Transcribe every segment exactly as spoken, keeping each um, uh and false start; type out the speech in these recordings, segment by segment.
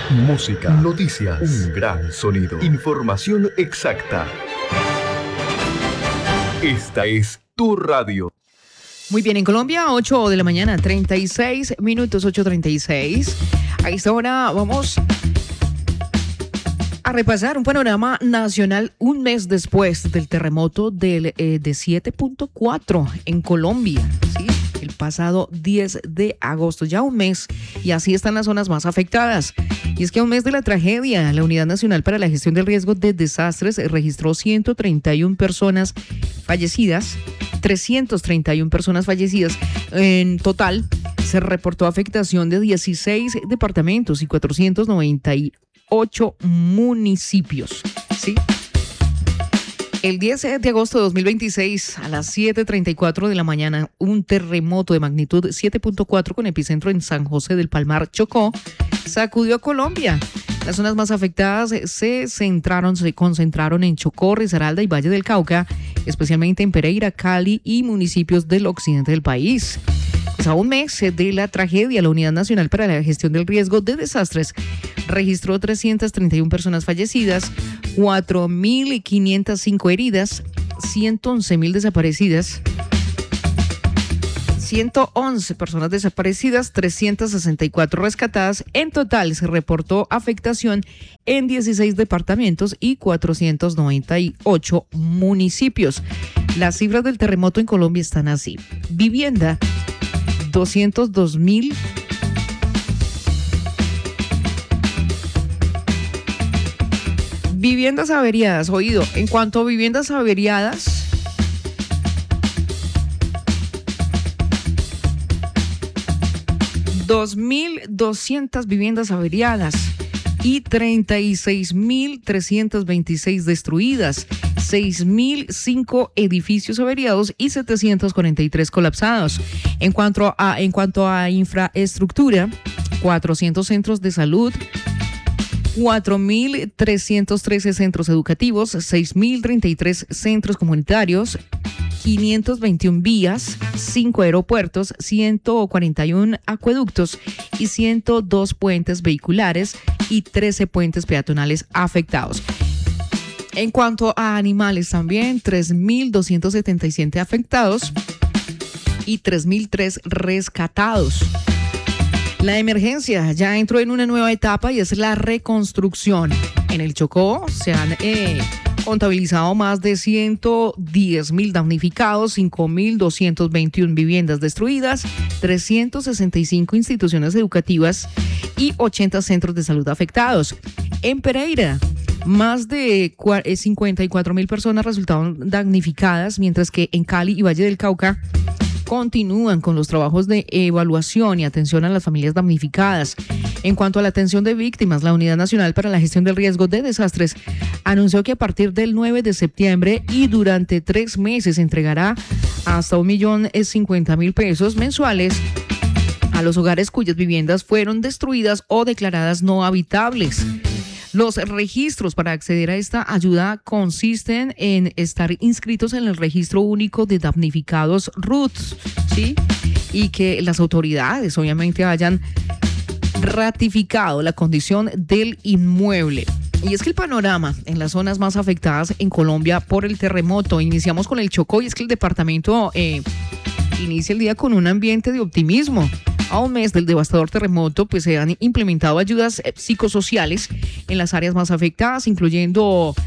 Música, noticias, un gran sonido, información exacta. Esta es tu radio. Muy bien, en Colombia, ocho de la mañana, treinta y seis minutos, ocho treinta y seis. A esta hora vamos a repasar un panorama nacional un mes después del terremoto del, eh, de siete punto cuatro en Colombia, ¿sí? El pasado diez de agosto, ya un mes, y así están las zonas más afectadas. Y es que a un mes de la tragedia, la Unidad Nacional para la Gestión del Riesgo de Desastres registró ciento treinta y una personas fallecidas, trescientas treinta y una personas fallecidas. En total, se reportó afectación de dieciséis departamentos y cuatrocientos noventa y ocho municipios, ¿sí? El diez de agosto de dos mil veintiséis, a las siete treinta y cuatro de la mañana, un terremoto de magnitud siete punto cuatro con epicentro en San José del Palmar, Chocó, sacudió a Colombia. Las zonas más afectadas se centraron, se concentraron en Chocó, Risaralda y Valle del Cauca, especialmente en Pereira, Cali y municipios del occidente del país. Pues a un mes de la tragedia, la Unidad Nacional para la Gestión del Riesgo de Desastres registró trescientas treinta y una personas fallecidas, cuatro mil quinientas cinco heridas, ciento once mil desaparecidas, ciento once personas desaparecidas, trescientas sesenta y cuatro rescatadas. En total se reportó afectación en dieciséis departamentos y cuatrocientos noventa y ocho municipios. Las cifras del terremoto en Colombia están así. Vivienda, doscientos dos mil. Viviendas averiadas, oído, en cuanto a viviendas averiadas, dos mil doscientas viviendas averiadas y treinta y seis mil trescientas veintiséis destruidas, seis mil cinco edificios averiados y setecientos cuarenta y tres colapsados. En cuanto a, en cuanto a infraestructura, cuatrocientos centros de salud, cuatro mil trescientos trece centros educativos, seis mil treinta y tres centros comunitarios, quinientas veintiuna vías, cinco aeropuertos, ciento cuarenta y uno acueductos y ciento dos puentes vehiculares y trece puentes peatonales afectados. En cuanto a animales también, tres mil doscientos setenta y siete afectados y tres mil tres rescatados. La emergencia ya entró en una nueva etapa y es la reconstrucción. En el Chocó se han eh, contabilizado más de ciento diez mil damnificados, cinco mil doscientas veintiuna viviendas destruidas, trescientas sesenta y cinco instituciones educativas y ochenta centros de salud afectados. En Pereira, más de cincuenta y cuatro mil personas resultaron damnificadas, mientras que en Cali y Valle del Cauca continúan con los trabajos de evaluación y atención a las familias damnificadas. En cuanto a la atención de víctimas, la Unidad Nacional para la Gestión del Riesgo de Desastres anunció que a partir del nueve de septiembre y durante tres meses entregará hasta un millón cincuenta mil pesos mensuales a los hogares cuyas viviendas fueron destruidas o declaradas no habitables. Los registros para acceder a esta ayuda consisten en estar inscritos en el Registro Único de Damnificados R U T, ¿sí? Y que las autoridades obviamente hayan ratificado la condición del inmueble. Y es que el panorama en las zonas más afectadas en Colombia por el terremoto, iniciamos con el Chocó, y es que el departamento eh, inicia el día con un ambiente de optimismo. A un mes del devastador terremoto, pues se han implementado ayudas psicosociales en las áreas más afectadas, incluyendo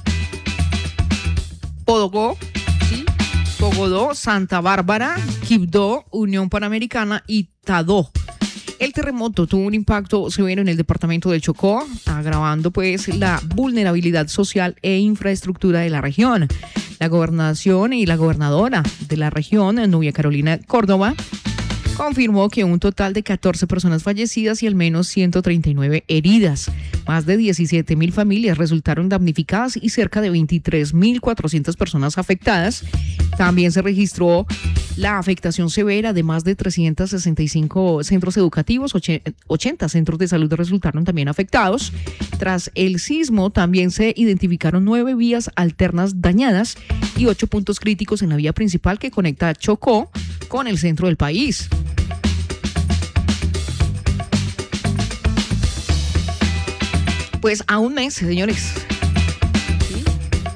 Podogó, ¿sí? Pogodó, Santa Bárbara, Quibdó, Unión Panamericana y Tadó. El terremoto tuvo un impacto severo en el departamento del Chocó, agravando pues la vulnerabilidad social e infraestructura de la región. La gobernación y la gobernadora de la región, Nubia Carolina Córdoba, confirmó que un total de catorce personas fallecidas y al menos ciento treinta y nueve heridas. Más de diecisiete mil familias resultaron damnificadas y cerca de veintitrés mil cuatrocientas personas afectadas. También se registró la afectación severa de más de trescientos sesenta y cinco centros educativos, ochenta centros de salud resultaron también afectados. Tras el sismo también se identificaron nueve vías alternas dañadas y ocho puntos críticos en la vía principal que conecta Chocó con el centro del país. Pues a un mes, señores. ¿Sí?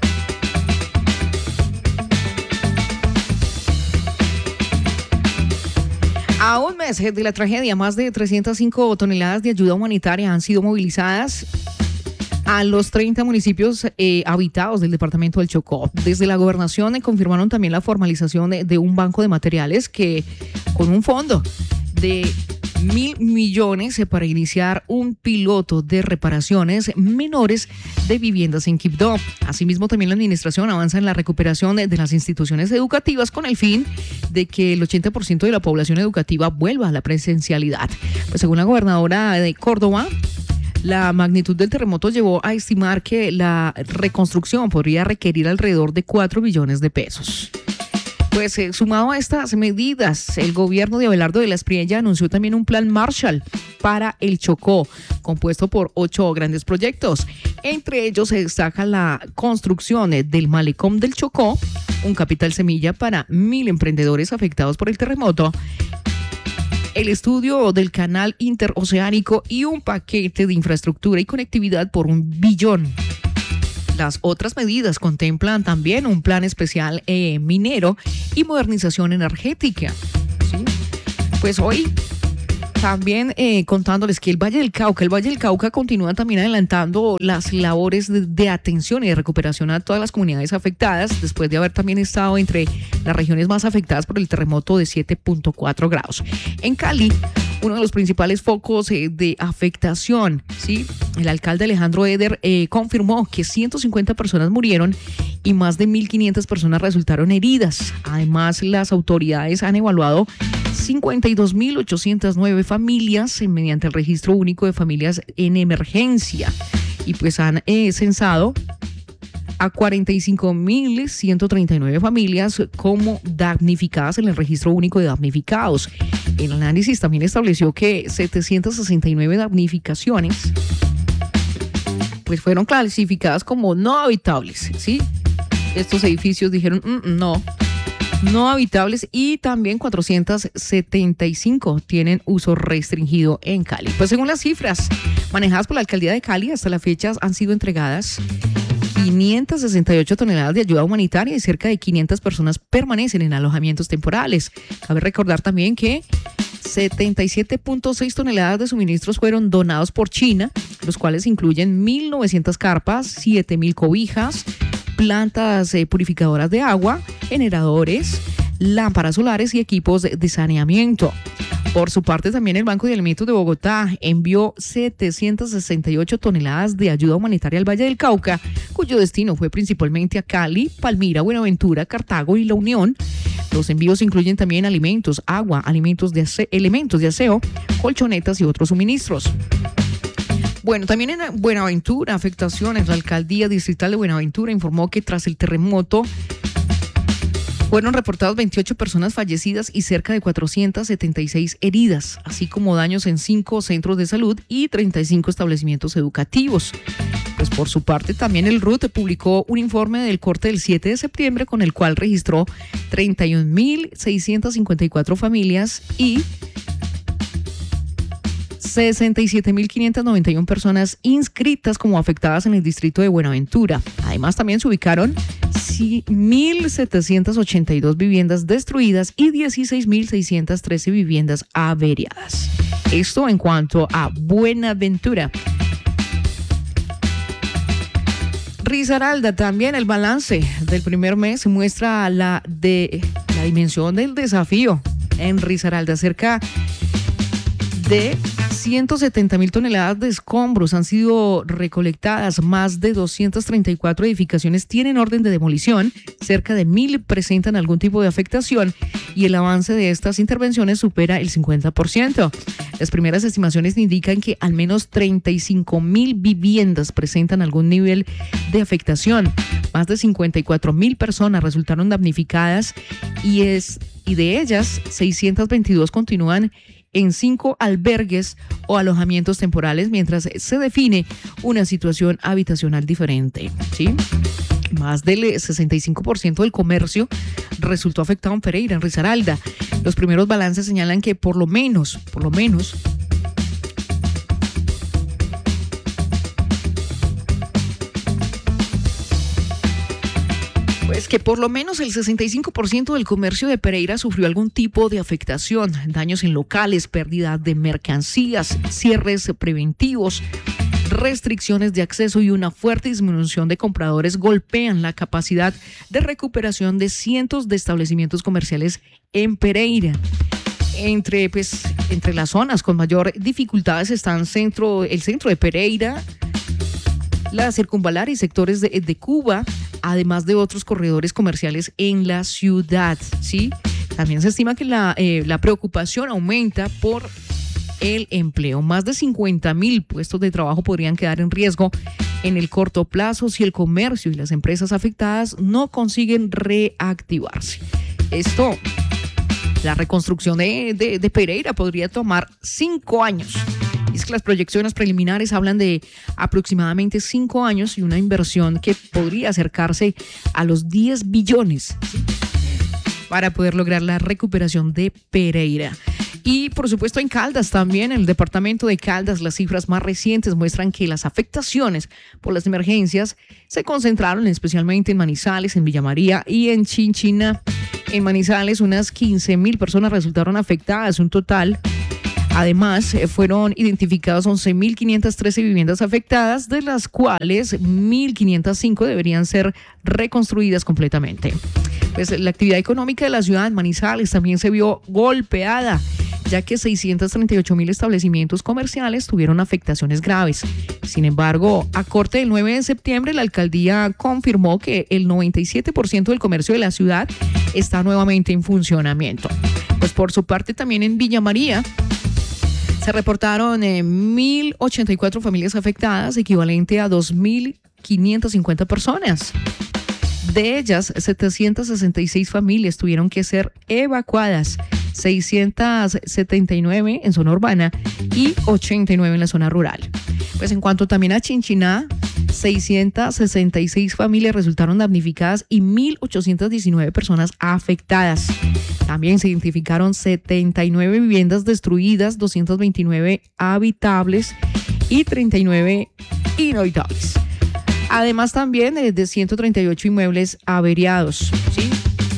A un mes de la tragedia, más de trescientas cinco toneladas de ayuda humanitaria han sido movilizadas a los treinta municipios eh, habitados del departamento del Chocó. Desde la gobernación eh, confirmaron también la formalización de, de un banco de materiales que con un fondo de mil millones para iniciar un piloto de reparaciones menores de viviendas en Quibdó. Asimismo, también la administración avanza en la recuperación de, de las instituciones educativas con el fin de que el ochenta por ciento de la población educativa vuelva a la presencialidad. Pues según la gobernadora de Córdoba, la magnitud del terremoto llevó a estimar que la reconstrucción podría requerir alrededor de cuatro billones de pesos. Pues eh, sumado a estas medidas, el gobierno de Abelardo de la Espriella anunció también un plan Marshall para el Chocó, compuesto por ocho grandes proyectos. Entre ellos se destaca la construcción del Malecón del Chocó, un capital semilla para mil emprendedores afectados por el terremoto, el estudio del canal interoceánico y un paquete de infraestructura y conectividad por un billón. Las otras medidas contemplan también un plan especial eh, minero y modernización energética. ¿Sí? Pues hoy también eh, contándoles que el Valle del Cauca, el Valle del Cauca continúa también adelantando las labores de, de atención y de recuperación a todas las comunidades afectadas, después de haber también estado entre las regiones más afectadas por el terremoto de siete punto cuatro grados. En Cali, uno de los principales focos eh, de afectación, ¿sí? El alcalde Alejandro Eder eh, confirmó que ciento cincuenta personas murieron y más de mil quinientas personas resultaron heridas. Además, las autoridades han evaluado cincuenta y dos mil ochocientas nueve familias eh, mediante el registro único de familias en emergencia y pues han eh, censado a cuarenta y cinco mil ciento treinta y nueve familias como damnificadas en el registro único de damnificados. El análisis también estableció que setecientas sesenta y nueve damnificaciones pues fueron clasificadas como no habitables, ¿sí? Estos edificios dijeron mm, no, no habitables, y también cuatrocientas setenta y cinco tienen uso restringido en Cali. Pues según las cifras manejadas por la alcaldía de Cali, hasta la fecha han sido entregadas quinientas sesenta y ocho toneladas de ayuda humanitaria y cerca de quinientas personas permanecen en alojamientos temporales. Cabe recordar también que setenta y siete punto seis toneladas de suministros fueron donados por China, los cuales incluyen mil novecientas carpas, siete mil cobijas, plantas eh, purificadoras de agua, generadores, lámparas solares y equipos de, de saneamiento. Por su parte, también el Banco de Alimentos de Bogotá envió setecientas sesenta y ocho toneladas de ayuda humanitaria al Valle del Cauca, cuyo destino fue principalmente a Cali, Palmira, Buenaventura, Cartago y La Unión. Los envíos incluyen también alimentos, agua, alimentos de ase- elementos de aseo, colchonetas y otros suministros. Bueno, también en Buenaventura, afectaciones. La alcaldía distrital de Buenaventura informó que tras el terremoto fueron reportadas veintiocho personas fallecidas y cerca de cuatrocientas setenta y seis heridas, así como daños en cinco centros de salud y treinta y cinco establecimientos educativos. Pues por su parte, también el R U T publicó un informe del corte del siete de septiembre con el cual registró treinta y un mil seiscientas cincuenta y cuatro familias y sesenta y siete mil quinientas noventa y una personas inscritas como afectadas en el distrito de Buenaventura. Además, también se ubicaron mil setecientas ochenta y dos viviendas destruidas y dieciséis mil seiscientas trece viviendas averiadas. Esto en cuanto a Buenaventura. Risaralda, también el balance del primer mes muestra la, de, la dimensión del desafío. En Risaralda, cerca de ciento setenta mil toneladas de escombros han sido recolectadas, más de doscientas treinta y cuatro edificaciones tienen orden de demolición, cerca de mil presentan algún tipo de afectación y el avance de estas intervenciones supera el cincuenta por ciento. Las primeras estimaciones indican que al menos treinta y cinco mil viviendas presentan algún nivel de afectación. Más de cincuenta y cuatro mil personas resultaron damnificadas y, es, y de ellas seiscientas veintidós continúan en cinco albergues o alojamientos temporales mientras se define una situación habitacional diferente, ¿sí? Más del sesenta y cinco por ciento del comercio resultó afectado en Pereira, en Risaralda. Los primeros balances señalan que por lo menos, por lo menos, Pues que por lo menos el sesenta y cinco por ciento del comercio de Pereira sufrió algún tipo de afectación, daños en locales, pérdida de mercancías, cierres preventivos, restricciones de acceso y una fuerte disminución de compradores golpean la capacidad de recuperación de cientos de establecimientos comerciales en Pereira. Entre, pues, entre las zonas con mayor dificultades están centro, el centro de Pereira, la circunvalar y sectores de, de Cuba, además de otros corredores comerciales en la ciudad, ¿sí? También se estima que la, eh, la preocupación aumenta por el empleo. Más de cincuenta mil puestos de trabajo podrían quedar en riesgo en el corto plazo si el comercio y las empresas afectadas no consiguen reactivarse. Esto, la reconstrucción de, de, de Pereira podría tomar cinco años. Es que las proyecciones preliminares hablan de aproximadamente cinco años y una inversión que podría acercarse a los diez billones, ¿sí?, para poder lograr la recuperación de Pereira. Y por supuesto en Caldas también, en el departamento de Caldas, las cifras más recientes muestran que las afectaciones por las emergencias se concentraron especialmente en Manizales, en Villa María y en Chinchiná. En Manizales unas quince mil personas resultaron afectadas, un total. Además, fueron identificadas once mil quinientas trece viviendas afectadas, de las cuales mil quinientas cinco deberían ser reconstruidas completamente. Pues la actividad económica de la ciudad de Manizales también se vio golpeada, ya que seiscientos treinta y ocho mil establecimientos comerciales tuvieron afectaciones graves. Sin embargo, a corte del nueve de septiembre, la alcaldía confirmó que el noventa y siete por ciento del comercio de la ciudad está nuevamente en funcionamiento. Pues por su parte, también en Villa María se reportaron eh, mil ochenta y cuatro familias afectadas, equivalente a dos mil quinientas cincuenta personas. De ellas, setecientas sesenta y seis familias tuvieron que ser evacuadas, seiscientas setenta y nueve en zona urbana y ochenta y nueve en la zona rural. Pues en cuanto también a Chinchiná, seiscientas sesenta y seis familias resultaron damnificadas y mil ochocientas diecinueve personas afectadas. También se identificaron setenta y nueve viviendas destruidas, doscientas veintinueve habitables y treinta y nueve inhabitables. Además también de ciento treinta y ocho inmuebles averiados, ¿sí?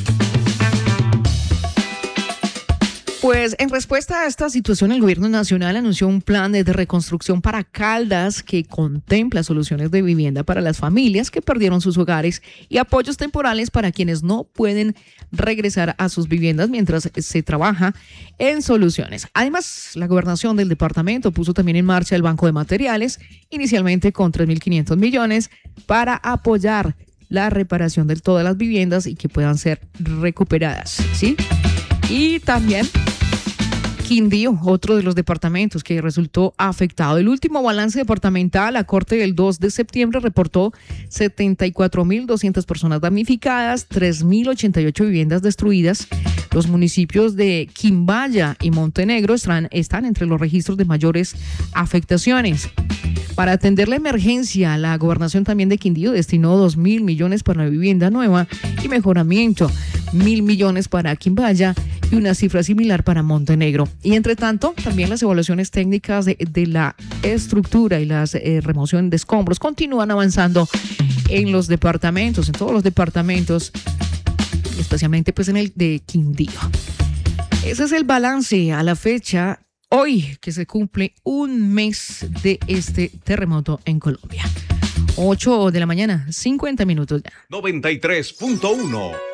Pues en respuesta a esta situación, el gobierno nacional anunció un plan de reconstrucción para Caldas que contempla soluciones de vivienda para las familias que perdieron sus hogares y apoyos temporales para quienes no pueden regresar a sus viviendas mientras se trabaja en soluciones. Además, la gobernación del departamento puso también en marcha el Banco de Materiales, inicialmente con tres mil quinientos millones, para apoyar la reparación de todas las viviendas y que puedan ser recuperadas, ¿sí? Y también Quindío, otro de los departamentos que resultó afectado. El último balance departamental a corte del dos de septiembre reportó setenta y cuatro mil doscientas personas damnificadas, tres mil ochenta y ocho viviendas destruidas. Los municipios de Quimbaya y Montenegro están, están entre los registros de mayores afectaciones. Para atender la emergencia, la gobernación también de Quindío destinó dos mil millones para la vivienda nueva y mejoramiento, mil millones para Quimbaya y una cifra similar para Montenegro. Y entre tanto, también las evaluaciones técnicas de, de la estructura y la eh, remoción de escombros continúan avanzando en los departamentos, en todos los departamentos, especialmente pues en el de Quindío. Ese es el balance a la fecha, hoy que se cumple un mes de este terremoto en Colombia. ocho de la mañana, cincuenta minutos ya. noventa y tres punto uno